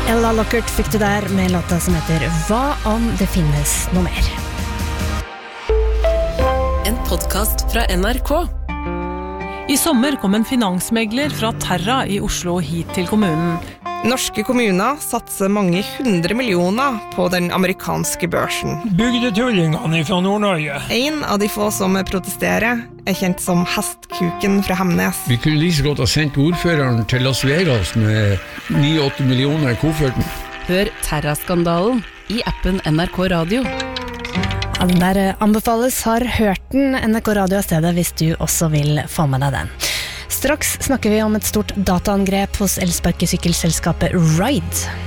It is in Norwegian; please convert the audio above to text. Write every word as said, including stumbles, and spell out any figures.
Ella Lockhart fikk du der med låta som heter Hva om det finnes noe mer? En podcast fra N R K. I sommer kom en finansmegler fra Terra i Oslo hit til kommunen. Norske kommuner satser mange hundre millioner på den amerikanske børsen. Bygdetullingene fra Nord-Norge. En av de få som protesterer er kjent som Hestkuken fra Hemnes. Vi kunne like så godt ha sendt ordføreren til Las Vegas med ni til åtte millioner i kofferten. Hør Terra-skandalen i appen N R K Radio. Ja, den der anbefales, har hørt den N R K Radio av stedet hvis du også vil få med deg den. Straks snakker vi om et stort dataangrep hos elsparkesykkelselskapet Ride.